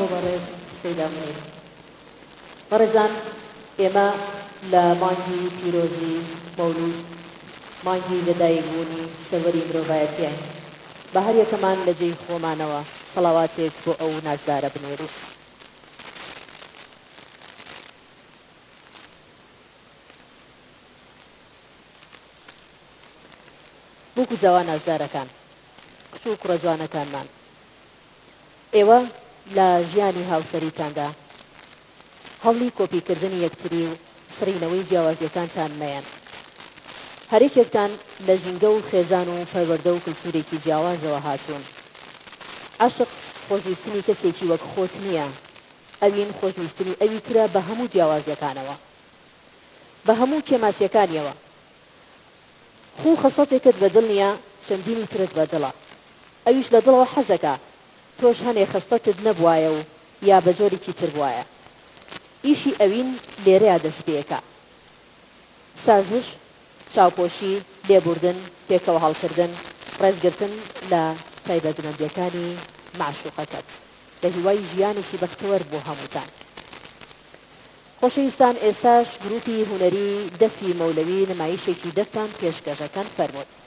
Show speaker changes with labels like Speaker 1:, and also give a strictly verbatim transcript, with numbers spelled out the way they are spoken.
Speaker 1: بۆ بەڕێز سەیدا خەیر. بەڕێزان، ئێمە لە مانگی پیرۆزی مەولود، مانگی لەدایکبوونی سەروەری مرۆڤایەتیین. بە هەر یەکەمان لە جێی خۆمانەوە سەڵاواتێک بۆ ئەو نازدارە بنێرین. بووکو جوان نازدارەکان، کچ و کوڕە جوانەکانمان، ئێوە لە ژیانی هاوسەریتاندا هەوڵی کۆپیکردنی یەکتری و سڕینەوەی جیاوازیەکانتان مەیەن. هەرێکێکتان لە ژینگە و خێزان و پەروەردە و کلتورێکی جیاوازەوە هاتوون. عاشق خۆشویستنی کەسێکی وەک خۆت نییە، ئەوین خۆشویستنی ئەوی ترە بە هەموو جیاوازیەکانەوە، بە هەموو کێماسیەکانیەوە. خوو خەسڵەتێکت بەدڵ نییە، چەندینی ترت بەدڵە، ئەویش لە دڵەوە حەزەکە تۆش هەنێ خەستەتت نەبوایە و یا بە جۆرێکی تر بوایە. ئیشی ئەوین لێرەیە دەست پێەکە. سازش، چاوپۆشی، لێبوردن، تێکەوە هەڵکردن، ڕێزگرتن لە تایبەتمەندیەکانی معشوقەکەت بە هیوای ژیانێکی بەختەوەر بۆ هەمووتان. خۆشەویستان، ئێستاش گروپی هونەری دەفی مەولەوی نمایشێکی دەفتان پێشکەشەکەن فەرمووت.